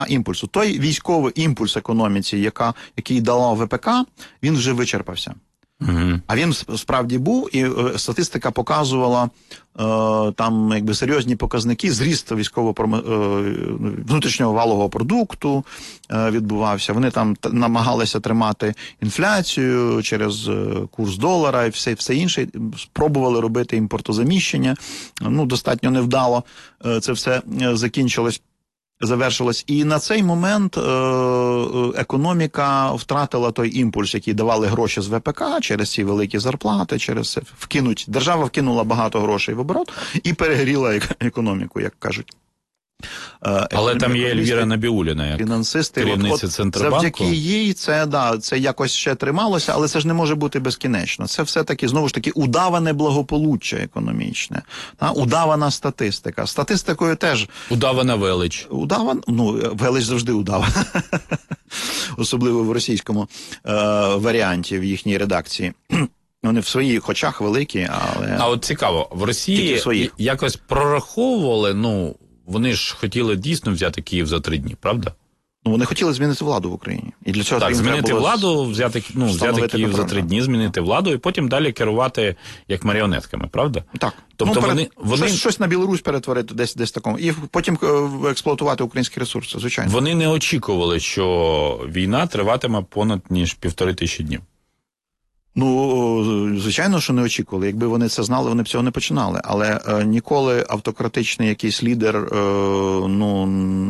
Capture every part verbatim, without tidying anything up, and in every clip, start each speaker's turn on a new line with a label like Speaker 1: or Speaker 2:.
Speaker 1: імпульсу. Той військовий імпульс економіці, яка, який дала ВПК, він вже вичерпався. Угу. А він справді був, і е, статистика показувала е, там якби серйозні показники, зріст військово е, внутрішнього валового продукту е, відбувався. Вони там намагалися тримати інфляцію через е, курс долара і все, все інше. Спробували робити імпортозаміщення. Ну, достатньо невдало е, це все закінчилось. Завершилось. І на цей момент е, економіка втратила той імпульс, який давали гроші з ВПК через ці великі зарплати, через це вкинуть. Держава вкинула багато грошей в оборот і перегріла економіку, як кажуть.
Speaker 2: Е, Але там є Ельвіра Набіуліна, як
Speaker 1: фінансисти,
Speaker 2: керівниця Центробанку.
Speaker 1: Завдяки їй це, да, це якось ще трималося, але це ж не може бути безкінечно. Це все-таки, знову ж таки, удаване благополуччя економічне, да, удавана статистика. Статистикою теж...
Speaker 2: Удавана велич.
Speaker 1: Удаван, ну, велич завжди удавана. Особливо в російському е, варіанті, в їхній редакції. Вони в своїх очах великі, але...
Speaker 2: А от цікаво, в Росії якось прораховували, ну, вони ж хотіли дійсно взяти Київ за три дні, правда?
Speaker 1: Ну, вони хотіли змінити владу в Україні. І для цього
Speaker 2: так, змінити владу, взяти, ну, взяти Київ контроль, за три дні, змінити владу і потім далі керувати як маріонетками, правда?
Speaker 1: Так.
Speaker 2: Тобто
Speaker 1: ну,
Speaker 2: вони, вони...
Speaker 1: Щось, щось на Білорусь перетворити десь, десь такому. І потім експлуатувати українські ресурси, звичайно.
Speaker 2: Вони не очікували, що війна триватиме понад ніж півтори тисячі днів.
Speaker 1: Ну, звичайно, що не очікували. Якби вони це знали, вони б цього не починали. Але е, ніколи автократичний якийсь лідер, е, ну,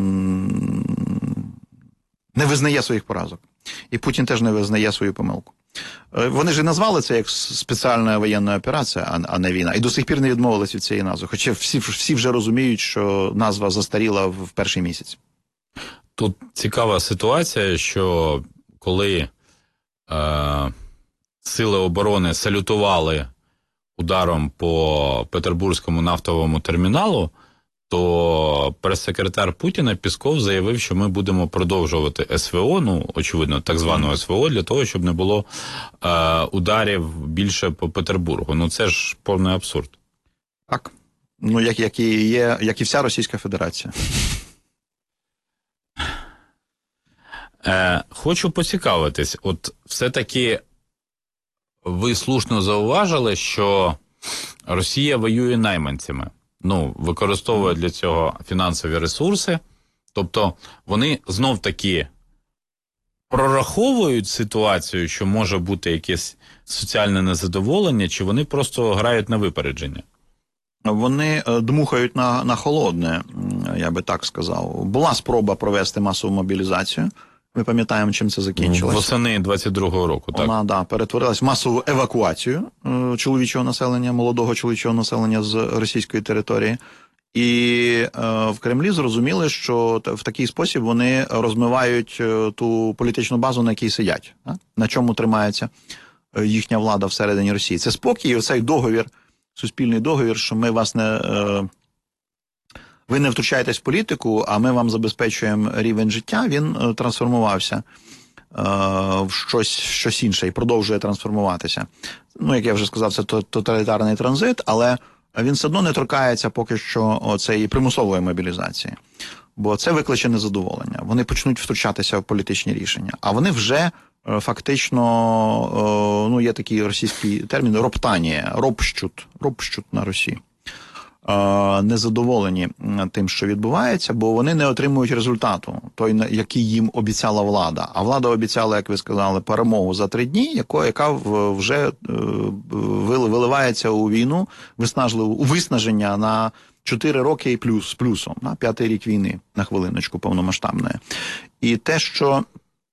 Speaker 1: не визнає своїх поразок. І Путін теж не визнає свою помилку. Е, вони ж і назвали це як спеціальна воєнна операція, а, а не війна. І до сих пір не відмовились від цієї назви. Хоча всі, всі вже розуміють, що назва застаріла в перший місяць.
Speaker 2: Тут цікава ситуація, що коли... Е... Сили оборони салютували ударом по Петербурзькому нафтовому терміналу, то прес-секретар Путіна Пісков заявив, що ми будемо продовжувати СВО, ну, очевидно, так звану СВО, для того, щоб не було е, ударів більше по Петербургу. Ну, це ж повний абсурд.
Speaker 1: Так. Ну, як, як, і є, як і вся Російська Федерація.
Speaker 2: Е, хочу поцікавитись, от все-таки ви слушно зауважили, що Росія воює найманцями. Ну, використовує для цього фінансові ресурси. Тобто вони знов-таки прораховують ситуацію, що може бути якесь соціальне незадоволення, чи вони просто грають на випередження?
Speaker 1: Вони дмухають на, на холодне, я би так сказав. Була спроба провести масову мобілізацію. Ми пам'ятаємо, чим це закінчилося.
Speaker 2: Восени двадцять другого року, так.
Speaker 1: Вона, да, перетворилась в масову евакуацію е, чоловічого населення, молодого чоловічого населення з російської території. І е, в Кремлі зрозуміли, що в такий спосіб вони розмивають е, ту політичну базу, на якій сидять, а? На чому тримається е, їхня влада всередині Росії. Це спокій, оцей договір, суспільний договір, що ми вас не... Е, ви не втручаєтесь в політику, а ми вам забезпечуємо рівень життя, він е, трансформувався е, в щось, щось інше і продовжує трансформуватися. Ну, як я вже сказав, це тоталітарний транзит, але він все одно не торкається поки що цієї примусової мобілізації. Бо це викличе незадоволення. Вони почнуть втручатися в політичні рішення. А вони вже е, фактично, е, ну, є такий російський термін, роптанія, робщут, робщут на Росії. Незадоволені тим, що відбувається, бо вони не отримують результату, той, який їм обіцяла влада. А влада обіцяла, як ви сказали, перемогу за три дні, яко, яка вже виливається у війну, виснажливу, у виснаження на чотири роки і плюс, з плюсом, на п'ятий рік війни, на хвилиночку повномасштабної. І те, що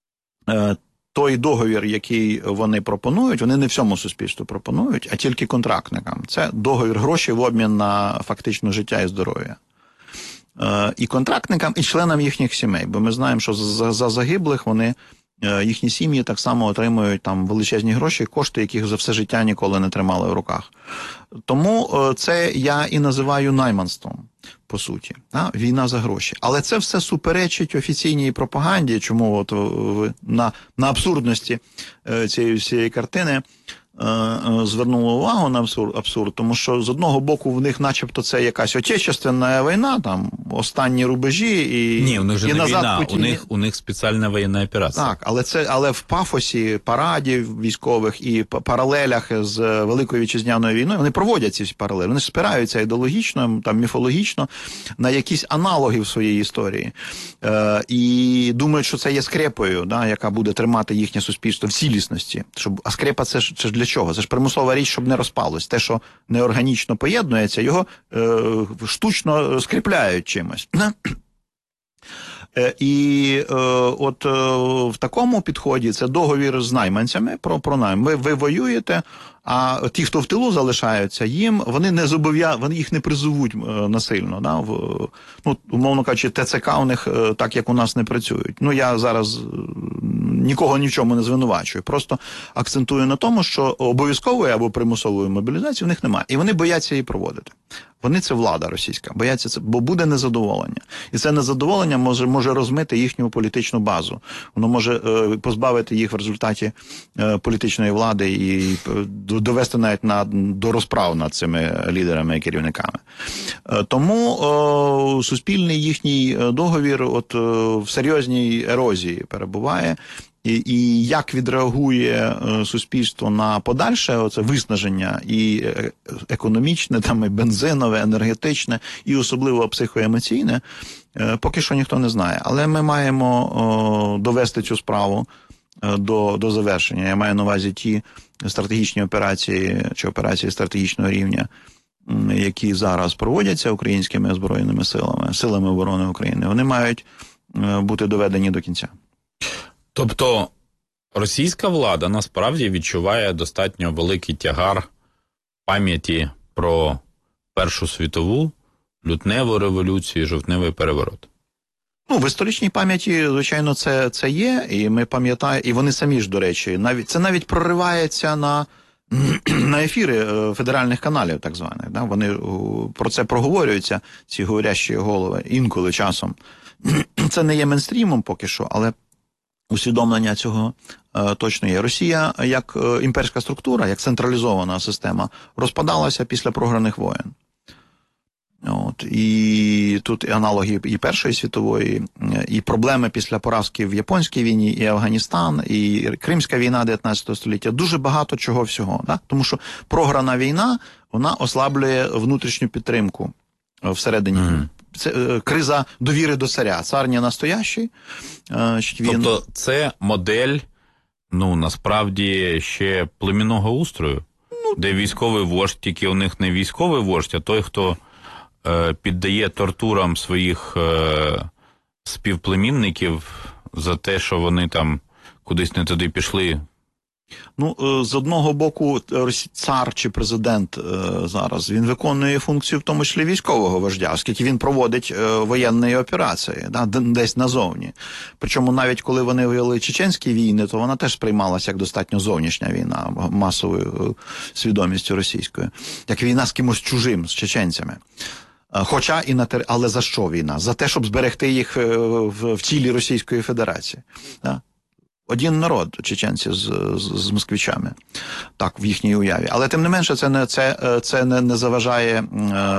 Speaker 1: той договір, який вони пропонують, вони не всьому суспільству пропонують, а тільки контрактникам. Це договір грошей в обмін на фактично життя і здоров'я. Е, і контрактникам, і членам їхніх сімей. Бо ми знаємо, що за, за загиблих вони, е, їхні сім'ї так само отримують там величезні гроші, кошти, яких за все життя ніколи не тримали в руках. Тому е, це я і називаю найманством, по суті. А? Війна за гроші. Але це все суперечить офіційній пропаганді, чому от ви на, на абсурдності е, цієї всієї картини звернули увагу на абсурд, абсурд, тому що з одного боку в них начебто це якась отечественна війна, там останні рубежі і
Speaker 2: Ні, у них же
Speaker 1: і
Speaker 2: не
Speaker 1: назад
Speaker 2: війна,
Speaker 1: Путін...
Speaker 2: у них, у них спеціальна воєнна операція.
Speaker 1: Так, але це але в пафосі парадів військових і паралелях з Великою Вітчизняною війною вони проводять ці паралелі. Вони спираються ідеологічно, там міфологічно на якісь аналоги в своїй історії. Е, і думають, що це є скрепою, да, яка буде тримати їхнє суспільство в цілісності. Щоб, а скрепа це ж, це ж для чого? Це ж примусова річ, щоб не розпалось. Те, що неорганічно поєднується, його е, штучно скріпляють чимось. І е, от е, в такому підході це договір з найманцями про, про найм. Ви, ви воюєте, а ті, хто в тилу залишаються, їм вони не зобов'язані, вони їх не призовуть е, насильно. Да? В, ну, умовно кажучи, ТЦК у них е, так, як у нас, не працюють. Ну, я зараз е, нікого ні в чому не звинувачую. Просто акцентую на тому, що обов'язкової або примусової мобілізації в них немає. І вони бояться її проводити. Вони — це влада російська, бояться це, бо буде незадоволення. І це незадоволення може, може розмити їхню політичну базу. Воно може е, позбавити їх в результаті е, політичної влади і е, довести навіть на, до розправ над цими лідерами і керівниками. Е, тому е, суспільний їхній договір от, е, в серйозній ерозії перебуває. І, і як відреагує е, суспільство на подальше оце виснаження і економічне, там, і бензинове, енергетичне, і особливо психоемоційне, е, поки що ніхто не знає. Але ми маємо е, довести цю справу е, до, до завершення. Я маю на увазі ті стратегічні операції чи операції стратегічного рівня, які зараз проводяться українськими збройними силами, силами оборони України. Вони мають е, бути доведені до кінця.
Speaker 2: Тобто російська влада насправді відчуває достатньо великий тягар пам'яті про Першу світову, лютневу революцію, жовтневий переворот.
Speaker 1: Ну, в історичній пам'яті, звичайно, це, це є, і ми пам'ятаємо, і вони самі ж, до речі, навіть це навіть проривається на, на ефіри федеральних каналів, так званих. Да? Вони про це проговорюються, ці говорящі голови, інколи часом. Це не є мейнстрімом поки що, але усвідомлення цього е, точно є. Росія, як е, імперська структура, як централізована система, розпадалася після програних воєн. От, і тут і аналоги і Першої світової, і проблеми після поразки в Японській війні, і Афганістан, і Кримська війна дев'ятнадцятого століття. Дуже багато чого всього. Да? Тому що програна війна, вона ослаблює внутрішню підтримку всередині. Mm. Це е, криза довіри до царя. Цар не настоящий. Е, він...
Speaker 2: Тобто це модель, ну, насправді, ще племінного устрою, ну, де військовий вождь, тільки у них не військовий вождь, а той, хто е, піддає тортурам своїх е, співплемінників за те, що вони там кудись не туди пішли.
Speaker 1: Ну, з одного боку, цар чи президент зараз, він виконує функцію в тому числі військового вождя, оскільки він проводить воєнні операції, да, десь назовні. Причому навіть коли вони вели чеченські війни, то вона теж сприймалася як достатньо зовнішня війна, масовою свідомістю російською, як війна з кимось чужим, з чеченцями. Хоча і на тер... Але за що війна? За те, щоб зберегти їх в, в тілі Російської Федерації. Да? Один народ, чеченці з, з, з москвичами, так, в їхній уяві. Але тим не менше, це не, це, це не, не заважає е,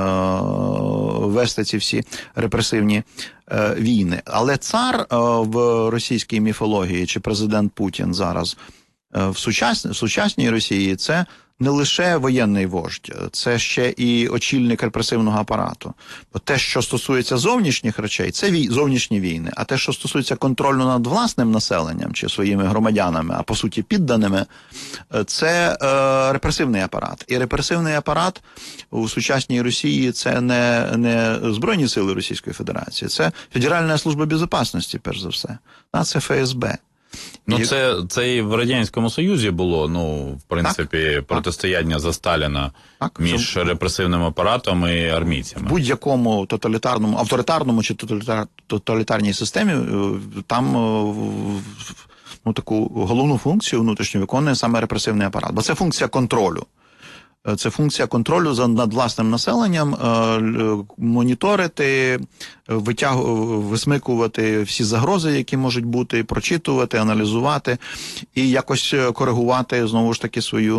Speaker 1: вести ці всі репресивні е, війни. Але цар е, в російській міфології, чи президент Путін зараз е, в, сучас, в сучасній Росії, це не лише воєнний вождь, це ще і очільник репресивного апарату. Бо те, що стосується зовнішніх речей, це вій... зовнішні війни, а те, що стосується контролю над власним населенням чи своїми громадянами, а по суті підданими, це е, репресивний апарат. І репресивний апарат у сучасній Росії – це не, не Збройні сили Російської Федерації, це Федеральна служба безпеки, перш за все, а це Ф С Б.
Speaker 2: Ну, це, це і в Радянському Союзі було, ну, в принципі, так, протистояння так. за Сталіна так, між що... репресивним апаратом і армійцями.
Speaker 1: В будь-якому тоталітарному, авторитарному чи тоталітар, тоталітарній системі там ну, таку головну функцію внутрішню виконує саме репресивний апарат. Бо це функція контролю. Це функція контролю за над власним населенням, моніторити, витягу, висмикувати всі загрози, які можуть бути, прочитувати, аналізувати і якось коригувати, знову ж таки, свою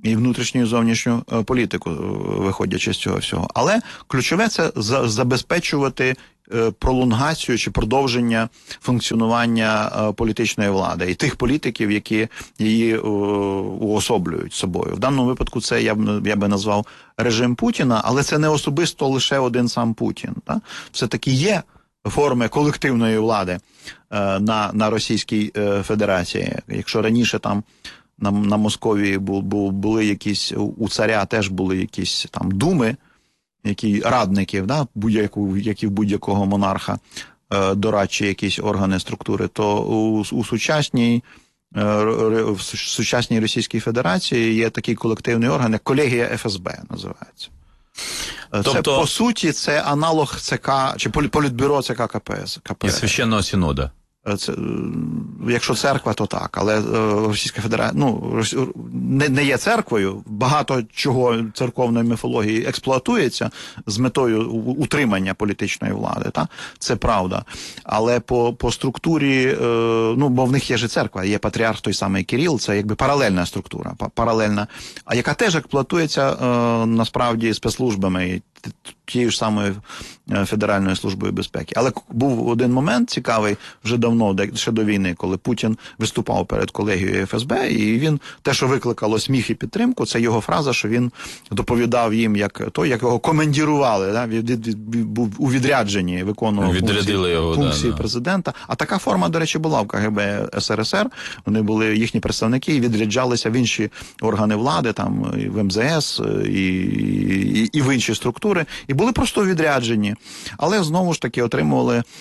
Speaker 1: і внутрішню і зовнішню політику, виходячи з цього всього. Але ключове – це забезпечувати пролонгацію чи продовження функціонування політичної влади і тих політиків, які її уособлюють собою. В даному випадку це я б, я би назвав режим Путіна, але це не особисто лише один сам Путін. Так? Все-таки є форми колективної влади на, на Російській Федерації. Якщо раніше там на, на Московії бу, бу, були якісь, у царя теж були якісь там думи, які радників, да, будь-яку, як і в будь-якого монарха, е, дорадчі якісь органи структури, то у, у сучасній, е, в сучасній Російській Федерації є такий колективний орган, як колегія еф ес бе називається. Тобто, це, по суті, це аналог ЦК, чи політбюро ЦК ка пе ес.
Speaker 2: І Священного Синода.
Speaker 1: Це, якщо церква, то так, але Російська Федерація, ну, не, не є церквою, багато чого церковної міфології експлуатується з метою утримання політичної влади, та? Це правда. Але по, по структурі, ну, бо в них є ж церква, є патріарх той самий Кирил, це якби паралельна структура, паралельна, а яка теж експлуатується насправді спецслужбами, тією ж самою Федеральною службою безпеки. Але був один момент цікавий вже давно, ще до війни, коли Путін виступав перед колегією еф ес бе, і він, те, що викликало сміх і підтримку, це його фраза, що він доповідав їм, як то, як його командірували, да, від, від, від, був у відрядженні, виконував функції,
Speaker 2: його,
Speaker 1: функції
Speaker 2: да,
Speaker 1: президента. А така форма, до речі, була в ка ге бе ес ер ес ер. Вони були їхні представники і відряджалися в інші органи влади, там, і в ем зе ес, і, і, і в інші структури, і були просто відряджені. Але знову ж таки отримували, е,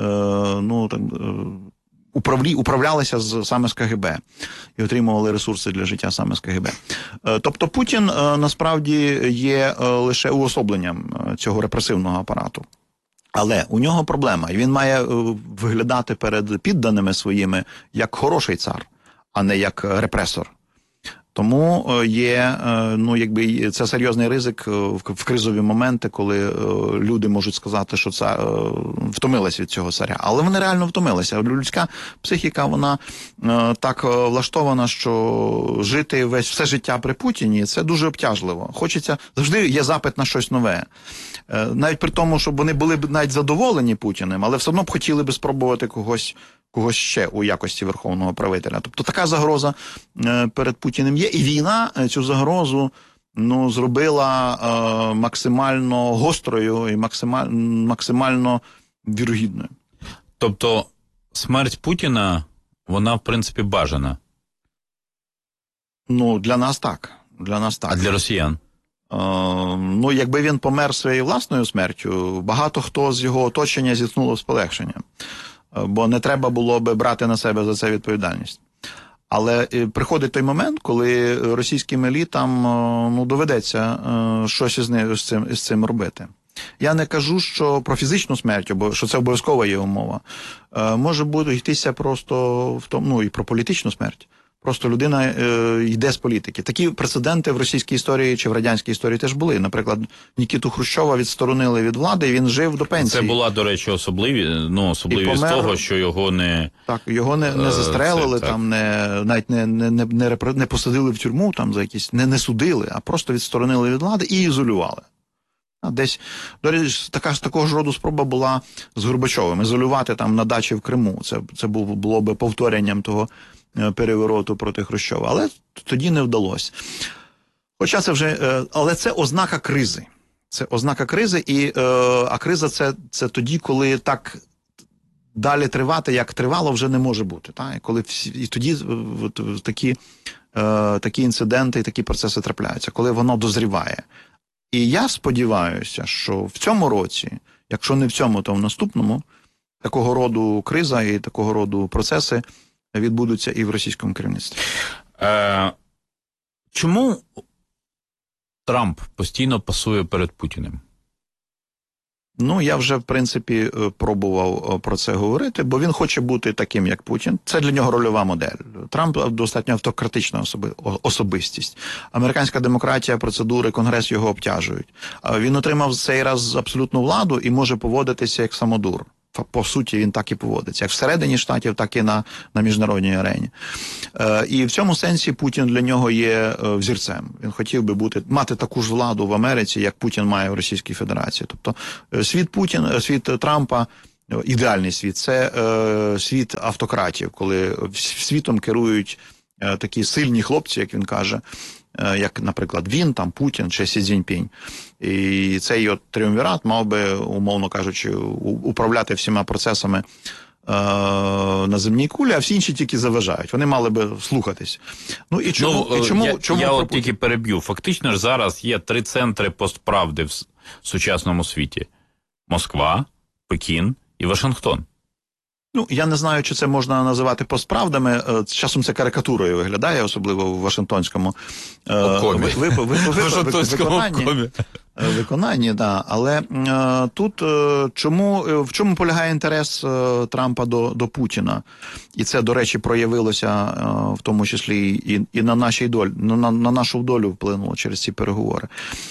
Speaker 1: ну, там, е, управлі, управлялися з, саме з ка ге бе і отримували ресурси для життя саме з ка ге бе. Е, тобто Путін е, насправді є е, лише уособленням цього репресивного апарату. Але у нього проблема, і він має е, виглядати перед підданими своїми як хороший цар, а не як репресор. Тому є, ну, якби, це серйозний ризик в кризові моменти, коли люди можуть сказати, що це втомилися від цього царя. Але вони реально втомилися. Людська психіка, вона так влаштована, що жити весь все життя при Путіні – це дуже обтяжливо. Хочеться, завжди є запит на щось нове. Навіть при тому, щоб вони були б навіть задоволені Путіним, але все одно б хотіли б спробувати когось когось ще у якості верховного правителя. Тобто така загроза е, перед Путіним є. І війна цю загрозу, ну, зробила е, максимально гострою і максимально, максимально вірогідною.
Speaker 2: Тобто смерть Путіна, вона, в принципі, бажана?
Speaker 1: Ну, для нас так. Для нас так.
Speaker 2: А для росіян?
Speaker 1: Е, ну, якби він помер своєю власною смертю, багато хто з його оточення зіткнуло з полегшенням. Бо не треба було би брати на себе за це відповідальність. Але приходить той момент, коли російським елітам, ну, доведеться щось із ним, з цим, з цим робити. Я не кажу, що про фізичну смерть, що це обов'язкова є умова. Може бути йтися просто в тому, ну, і про політичну смерть. Просто людина е, йде з політики. Такі прецеденти в російській історії чи в радянській історії теж були. Наприклад, Нікіту Хрущова відсторонили від влади, і він жив до пенсії.
Speaker 2: Це була, до речі, особливі, ну, особливість помер, того, що його не...
Speaker 1: Так, його не, не застрелили, це, там, не, навіть не, не, не, не, не посадили в тюрму, там, за якісь, не, не судили, а просто відсторонили від влади і ізолювали. А десь, до речі, така, такого ж роду спроба була з Горбачовим. Ізолювати там на дачі в Криму. Це, це було би повторенням того перевороту проти Хрущова. Але тоді не вдалося. Хоча це вже, але це ознака кризи. Це ознака кризи, і, а криза це, це тоді, коли так далі тривати, як тривало, вже не може бути. Так? І, коли всі, і тоді от, такі, такі інциденти і такі процеси трапляються, коли воно дозріває. І я сподіваюся, що в цьому році, якщо не в цьому, то в наступному, такого роду криза і такого роду процеси відбудуться і в російському керівництві.
Speaker 2: Е, чому Трамп постійно пасує перед Путіним?
Speaker 1: Ну, я вже, в принципі, пробував про це говорити, бо він хоче бути таким, як Путін. Це для нього рольова модель. Трамп достатньо автократична особи, особистість. Американська демократія, процедури, Конгрес його обтяжують. Він отримав цей раз абсолютну владу і може поводитися як самодур. по суті, він так і поводиться, як всередині Штатів, так і на, на міжнародній арені. Е, і в цьому сенсі Путін для нього є е, взірцем. Він хотів би бути, мати таку ж владу в Америці, як Путін має в Російській Федерації. Тобто е, світ Путін, е, світ Трампа, е, ідеальний світ, це е, світ автократів, коли світом керують е, такі сильні хлопці, як він каже, як, наприклад, він, там, Путін чи Сі Цзіньпінь. І цей от тріумвірат мав би, умовно кажучи, управляти всіма процесами е- на земній кулі, а всі інші тільки заважають. Вони мали би слухатись. Ну, і чому,
Speaker 2: ну,
Speaker 1: і чому,
Speaker 2: я,
Speaker 1: чому
Speaker 2: я
Speaker 1: про
Speaker 2: от
Speaker 1: Путін?
Speaker 2: тільки переб'ю. Фактично ж зараз є три центри постправди в сучасному світі. Москва, Пекін і Вашингтон.
Speaker 1: Ну, я не знаю, чи це можна називати постправдами. Часом це карикатурою виглядає, особливо в Вашингтонському
Speaker 2: обкомі.
Speaker 1: Ви, ви, ви, ви, виконанні. Виконанні, да. Але е, тут е, чому, в чому полягає інтерес е, Трампа до, до Путіна? І це, до речі, проявилося е, в тому числі і, і на, нашій долі, на, на нашу долю вплинуло через ці переговори.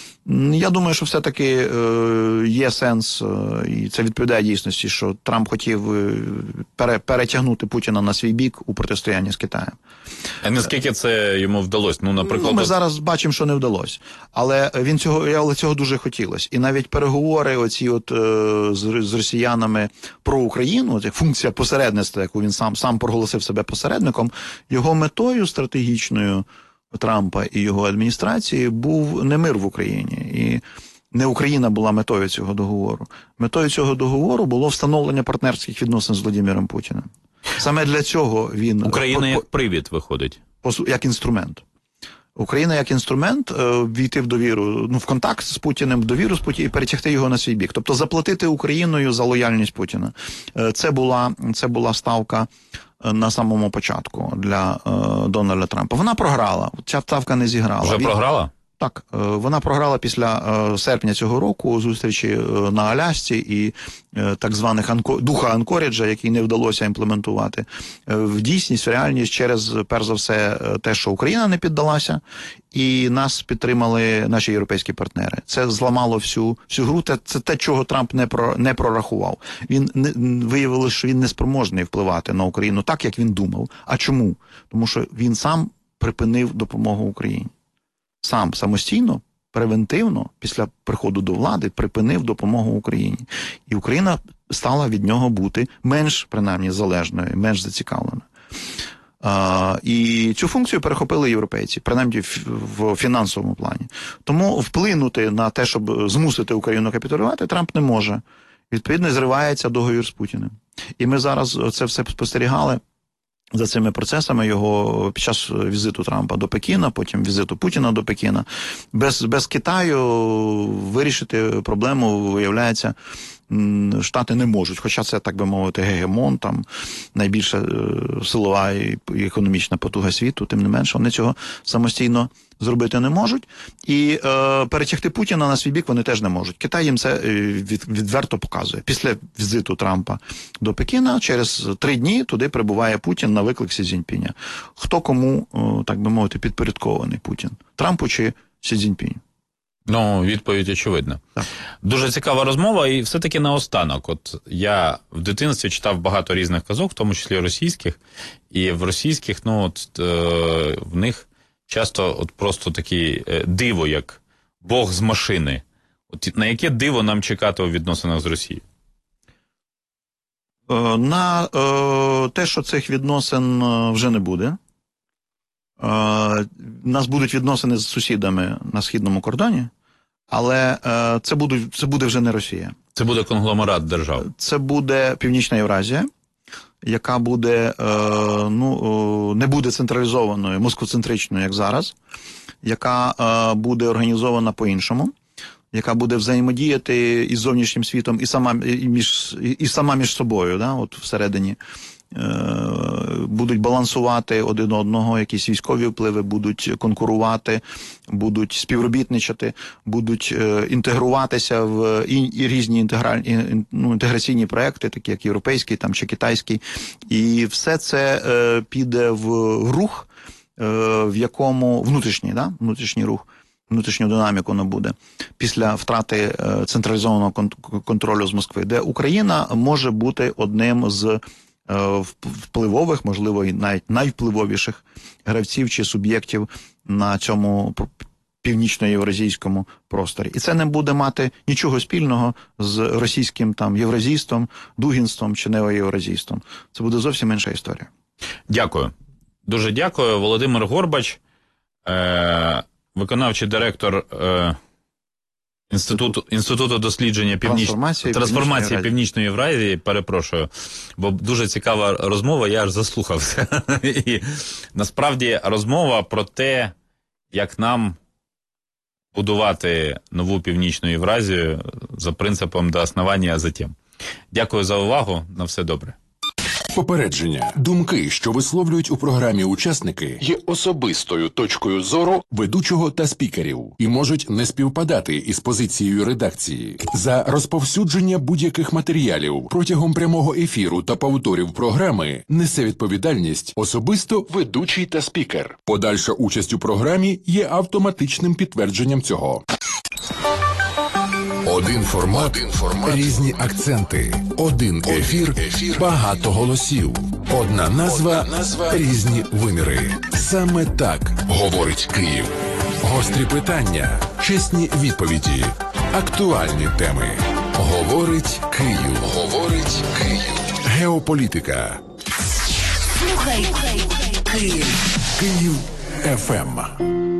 Speaker 1: Я думаю, що все-таки е, є сенс, е, і це відповідає дійсності, що Трамп хотів е, пере, перетягнути Путіна на свій бік у протистоянні з Китаєм.
Speaker 2: А наскільки це йому вдалося? Ну, наприклад,
Speaker 1: ну, ми зараз бачимо, що не вдалося. Але він цього, але цього дуже хотілося. І навіть переговори оці от е, з, з росіянами про Україну, от, функція посередництва, яку він сам, сам проголосив себе посередником, його метою стратегічною Трампа і його адміністрації був не мир в Україні. І не Україна була метою цього договору. Метою цього договору було встановлення партнерських відносин з Владимиром Путіним. Саме для цього він...
Speaker 2: Україна як привід виходить.
Speaker 1: Як інструмент. Україна як інструмент війти в довіру, ну, в контакт з Путіним, в довіру з Путіним і перетягти його на свій бік. Тобто заплатити Україною за лояльність Путіна. Це була, це була ставка на самому початку для е, Дональда Трампа. Вона програла. Ця ставка не зіграла.
Speaker 2: Вже
Speaker 1: Він...
Speaker 2: програла?
Speaker 1: Так. Е, вона програла після е, серпня цього року зустрічі е, на Алясці і е, так званих анко... духа Анкоріджа, який не вдалося імплементувати е, в дійсність, в реальність через, перш за все, те, що Україна не піддалася, і нас підтримали наші європейські партнери. Це зламало всю, всю гру. Це, це те, чого Трамп не, про, не прорахував. Він не, виявилось, що він не спроможний впливати на Україну так, як він думав. А чому? Тому що він сам припинив допомогу Україні. Сам, самостійно, превентивно, після приходу до влади, припинив допомогу Україні. І Україна стала від нього бути менш, принаймні, залежною, менш зацікавленою. Uh, і цю функцію перехопили європейці, принаймні в, в фінансовому плані. Тому вплинути на те, щоб змусити Україну капітулювати, Трамп не може. Відповідно, зривається договір з Путіним. І ми зараз це все спостерігали за цими процесами його під час візиту Трампа до Пекіна, потім візиту Путіна до Пекіна. Без, без Китаю вирішити проблему, виявляється, Штати не можуть, хоча це, так би мовити, гегемон, там найбільша е, силова і економічна потуга світу, тим не менше, вони цього самостійно зробити не можуть. І е, перетягти Путіна на свій бік вони теж не можуть. Китай їм це від, відверто показує. Після візиту Трампа до Пекіна через три дні туди прибуває Путін на виклик Сі Цзіньпіня. Хто кому, е, так би мовити, підпорядкований Путін? Трампу чи Сі Цзіньпіню?
Speaker 2: Ну, відповідь очевидна. Так. Дуже цікава розмова, і все-таки наостанок. От я в дитинстві читав багато різних казок, в тому числі російських, і в російських, ну, от е, в них часто от просто такі е, диво, як Бог з машини. От на яке диво нам чекати у відносинах з Росією?
Speaker 1: Е, на е, те, що цих відносин вже не буде. Uh, у нас будуть відносини з сусідами на східному кордоні, але uh, це, будуть, це буде вже не Росія.
Speaker 2: Це буде конгломерат держав.
Speaker 1: Це буде Північна Євразія, яка буде, uh, ну, uh, не буде централізованою, москвоцентричною, як зараз, яка uh, буде організована по-іншому, яка буде взаємодіяти із зовнішнім світом і сама, і між, і сама між собою, да, от всередині. Будуть балансувати один одного, якісь військові впливи, будуть конкурувати, будуть співробітничати, будуть інтегруватися в і, і різні інтегральні, ну, інтеграційні проекти, такі як європейський там, чи китайський. І все це е, піде в рух, е, в якому внутрішній, да? внутрішній рух, внутрішню динаміку набуде після втрати централізованого контролю з Москви, де Україна може бути одним з впливових, можливо, і навіть найвпливовіших гравців чи суб'єктів на цьому північно-євразійському просторі. І це не буде мати нічого спільного з російським там євразійством, дугінством чи неоєвразійством. Це буде зовсім інша історія.
Speaker 2: Дякую. Дуже дякую. Володимир Горбач, е- виконавчий директор е- Інституту, Інституту дослідження північ...
Speaker 1: трансформації,
Speaker 2: трансформації Північної Євразії, перепрошую, бо дуже цікава розмова, я аж заслухався. І насправді розмова про те, як нам будувати нову Північну Євразію за принципом «до основання, а затем». Дякую за увагу, на все добре.
Speaker 3: Попередження. Думки, що висловлюють у програмі учасники, є особистою точкою зору ведучого та спікерів і можуть не співпадати із позицією редакції. За розповсюдження будь-яких матеріалів протягом прямого ефіру та повторів програми несе відповідальність особисто ведучий та спікер. Подальша участь у програмі є автоматичним підтвердженням цього. Один формат, Один формат, різні акценти, один ефір, ефір, багато голосів, одна назва, одна назва, різні виміри. Саме так говорить Київ. Гострі питання, чесні відповіді, актуальні теми. Говорить Київ. Говорить Київ. Геополітика.
Speaker 4: Слухай Київ.
Speaker 3: Київ еф ем.